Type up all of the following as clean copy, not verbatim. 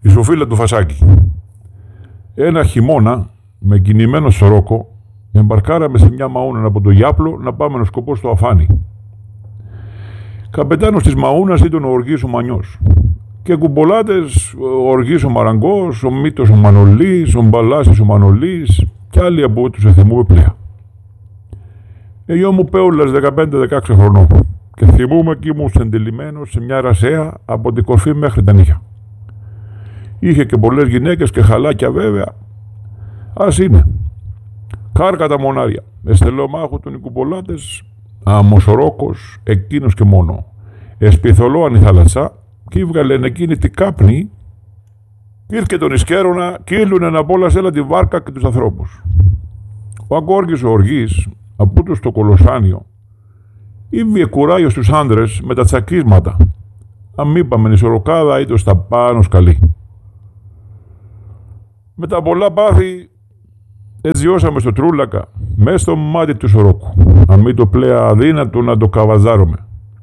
Η Σοφίλα του Φασάκη. Ένα χειμώνα, με κινημένο σωρόκο, εμπαρκάραμε σε μια μαούνα από το Γιάπλο να πάμε να σκοπό στο Αφάνι. Καπετάνος της μαούνας ήταν ο Οργής ο Μανιός. Και κουμπολάτες ο Οργής ο Μαραγκός, ο Μήτος ο Μανολής, ο Μπαλάσης ο Μανολής και άλλοι από τους εθιμούμε πλέα. Εγώ μου πέουλας 15-16 χρονών και θυμούμαι κι ήμουν σεντελημένος σε μια ρασέα από την κορφή μέχρι τα νύχια. Είχε και πολλές γυναίκες και χαλάκια βέβαια. Ας είναι. Κάρκα τα μονάρια. Εστελομάχου των οικουπολάτες, αμοσορόκος, εκείνος και μόνο. Εσπιθολόαν η θάλασσα κι ύβγαλεν εκείνη την κάπνη. Ήρθε τον Ισκέρονα κι ήλουνε να πόλασέλα τη βάρκα και τους ανθρώπους. Ο Αγκόργης ο Οργής, απούτος στο Κολοσάνιο, ήβγε κουράγιο στους άντρες με τα τσακίσματα. Αν είπαμε η σωροκάδα ήταν στα πάνω σκαλί. Με τα πολλά πάθη εζιώσαμε στο Τρούλακα, μες στο μάτι του σωρόκου, αν μην το πλέα αδύνατο να το καβαζάρουμε.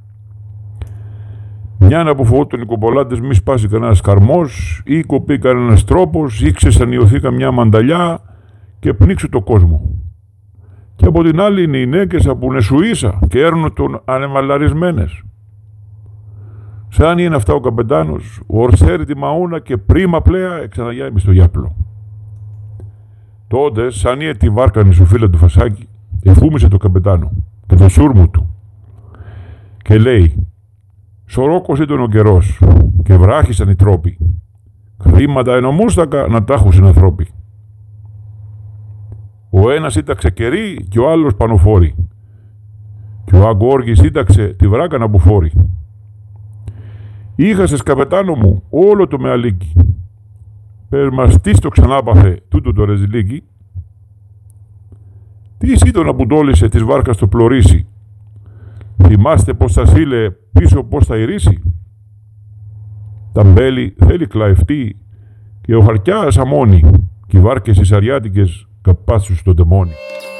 Μια από φοβόταν οι κομπολάτες μη σπάσει κανένας καρμός ή κοπεί κανένας τρόπος ή ξεσανιωθήκα μια μανταλιά και πνίξε το κόσμο. Και από την άλλη είναι οι νέκες από νεσουίσα και έρνουν τον ανεμαλαρισμένες. Σαν είναι αυτά ο καπετάνος, ο ορσέρι τη μαούνα και πρίμα πλέα εξαναγιάμει στο Γιάπλο. Τότε, σαν είναι τη βάρκανη σου φίλα του Φασάκη, εφούμισε το καπετάνο και το σούρμου του και λέει: «Σωρόκος ήταν ο καιρός και βράχησαν οι τρόποι. Χρήματα ενομούστακα να τάχουσιν ανθρώποι. Ο ένας ήταξε κερί και ο άλλος πανοφόρη και ο Αγκόργης ήταξε τη βράκανα που φόρη. Είχασες καπετάνο μου όλο το μεαλίκι. Πες μας τι στο ξανάπαθε τούτο το ρεζιλίκι. Τι σύντονα που τόλισε της βάρκας το πλωρίσι. Θυμάστε πως θα σήλε πίσω πως θα ηρίσει. Τα μπέλη θέλει κλαευτεί και ο χαρκιάς αμώνει και οι βάρκες οι σαριάτικες καπάσους στο τεμόνι».